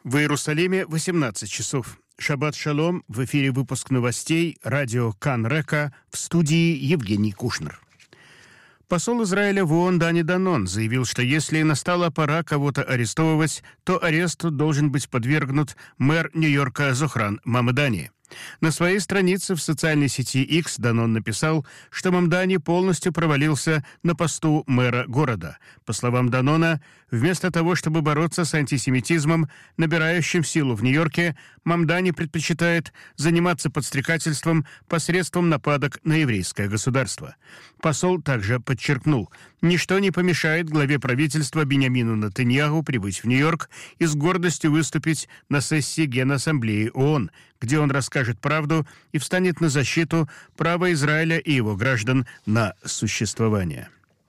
В Иерусалиме 18 часов. Шаббат шалом. В эфире выпуск новостей. Радио Кан Река. В студии Евгений Кушнер. Посол Израиля в ООН Дани Данон заявил, что если настала пора кого-то арестовывать, то аресту должен быть подвергнут мэр Нью-Йорка Зохран Мамдани. На своей странице в социальной сети X Данон написал, что Мамдани полностью провалился на посту мэра города. По словам Данона, вместо того, чтобы бороться с антисемитизмом, набирающим силу в Нью-Йорке, Мамдани предпочитает заниматься подстрекательством посредством нападок на еврейское государство. Посол также подчеркнул, ничто не помешает главе правительства Биньямину Нетаньяху прибыть в Нью-Йорк и с гордостью выступить на сессии Генассамблеи ООН, где он расскажет правду и встанет на защиту права Израиля и его граждан на существование.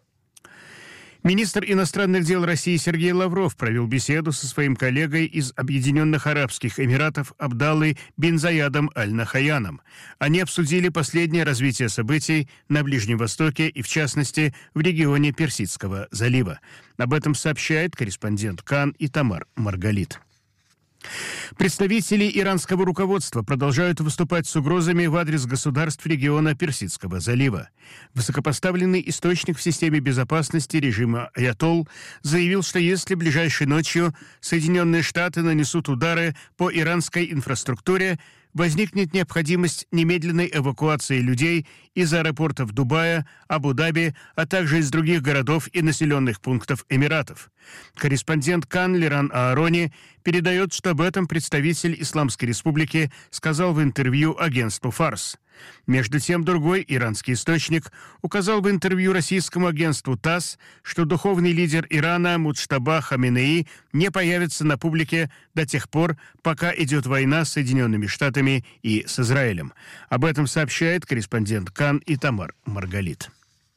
Министр иностранных дел России Сергей Лавров провел беседу со своим коллегой из Объединенных Арабских Эмиратов Абдаллой бин Заядом Аль-Нахаяном. Они обсудили последнее развитие событий на Ближнем Востоке и, в частности, в регионе Персидского залива. Об этом сообщает корреспондент КАН Итамар Маргалит. Представители иранского руководства продолжают выступать с угрозами в адрес государств региона Персидского залива. Высокопоставленный источник в системе безопасности режима Аятолл заявил, что если ближайшей ночью Соединенные Штаты нанесут удары по иранской инфраструктуре, возникнет необходимость немедленной эвакуации людей из аэропортов Дубая, Абу-Даби, а также из других городов и населенных пунктов Эмиратов. Корреспондент КАН Лиран Аарони передает, что об этом представитель Исламской Республики сказал в интервью агентству «Фарс». Между тем, другой иранский источник указал в интервью российскому агентству ТАСС, что духовный лидер Ирана Муджтаба Хаминеи не появится на публике до тех пор, пока идет война с Соединенными Штатами и с Израилем. Об этом сообщает корреспондент КАН Итамар Маргалит.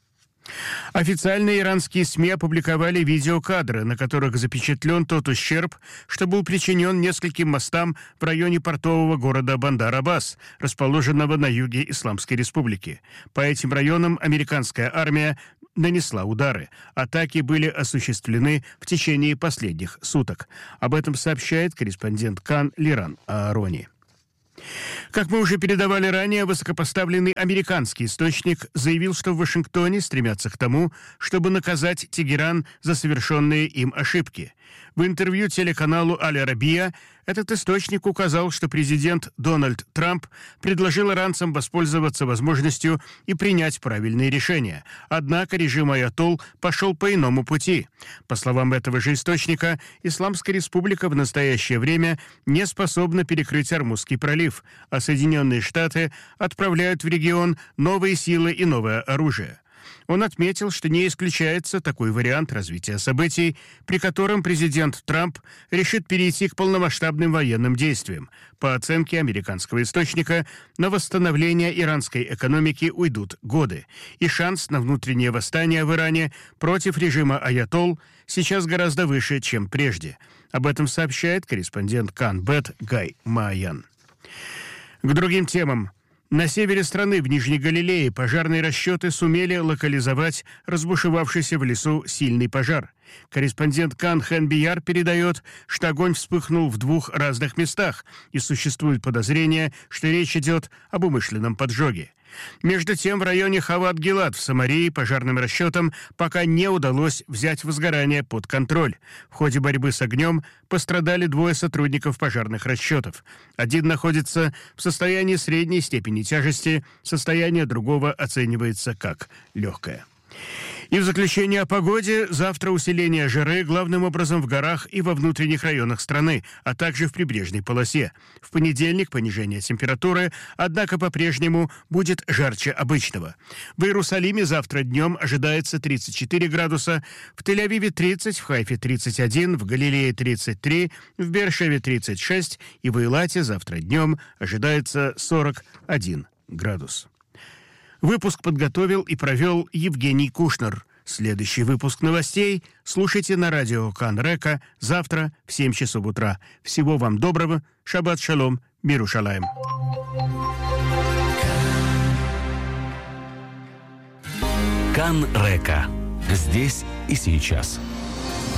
Официальные иранские СМИ опубликовали видеокадры, на которых запечатлен тот ущерб, что был причинен нескольким мостам в районе портового города Бандар-Аббас, расположенного на юге Исламской Республики. По этим районам американская армия нанесла удары. Атаки были осуществлены в течение последних суток. Об этом сообщает корреспондент КАН Лиран Аарони. Как мы уже передавали ранее, высокопоставленный американский источник заявил, что в Вашингтоне стремятся к тому, чтобы наказать Тегеран за совершенные им ошибки. В интервью телеканалу «Аль-Арабия» этот источник указал, что президент Дональд Трамп предложил иранцам воспользоваться возможностью и принять правильные решения. Однако режим Аятолл пошел по иному пути. По словам этого же источника, Исламская Республика в настоящее время не способна перекрыть Ормузский пролив, а Соединенные Штаты отправляют в регион новые силы и новое оружие. Он отметил, что не исключается такой вариант развития событий, при котором президент Трамп решит перейти к полномасштабным военным действиям. По оценке американского источника, на восстановление иранской экономики уйдут годы, и шанс на внутреннее восстание в Иране против режима Аятолл сейчас гораздо выше, чем прежде. Об этом сообщает корреспондент КАН-БЭТ Гай Маян. К другим темам. На севере страны, в Нижней Галилее, пожарные расчеты сумели локализовать разбушевавшийся в лесу сильный пожар. Корреспондент КАН Хэн Бияр передает, что огонь вспыхнул в двух разных местах, и существует подозрение, что речь идет об умышленном поджоге. Между тем, в районе Хават-Гилад в Самарии пожарным расчетам пока не удалось взять возгорание под контроль. В ходе борьбы с огнем пострадали 2 сотрудников пожарных расчетов. Один находится в состоянии средней степени тяжести, состояние другого оценивается как легкое. И в заключение о погоде. Завтра усиление жары, главным образом в горах и во внутренних районах страны, а также в прибрежной полосе. В понедельник понижение температуры, однако по-прежнему будет жарче обычного. В Иерусалиме завтра днем ожидается 34 градуса, в Тель-Авиве 30, в Хайфе 31, в Галилее 33, в Беэр-Шеве 36 и в Эйлате завтра днем ожидается 41 градус. Выпуск подготовил и провел Евгений Кушнер. Следующий выпуск новостей слушайте на радио Кан Река завтра в 7 часов утра. Всего вам доброго. Шаббат шалом. Мирушалаем. Кан Река. Здесь и сейчас.